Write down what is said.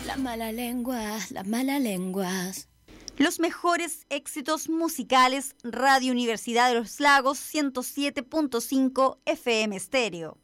La mala lengua, las malas lenguas. Los mejores éxitos musicales, Radio Universidad de los Lagos 107.5 FM Estéreo.